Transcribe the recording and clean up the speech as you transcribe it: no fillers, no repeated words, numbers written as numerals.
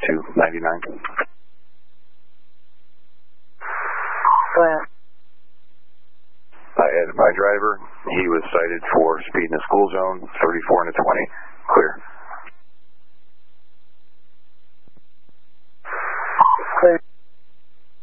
299. Go ahead. I added my driver. He was cited for speed in the school zone, 34 and a 20. Clear.